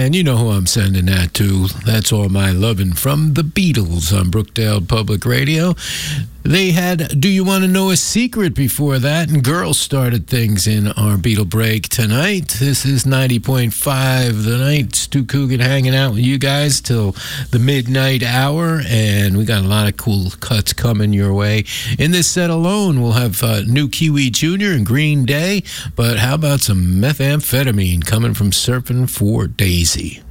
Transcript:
And you know who I'm sending that to. That's All My Lovin' from the Beatles on Brookdale Public Radio. They had Do You Want to Know a Secret before that, and Girls started things in our Beatle break tonight. This is 90.5 The Night. Stu Coogan hanging out with you guys till the midnight hour, and we got a lot of cool cuts coming your way. In this set alone, we'll have New Kiwi Jr. and Green Day, but how about some methamphetamine coming from Surfing for Daisy?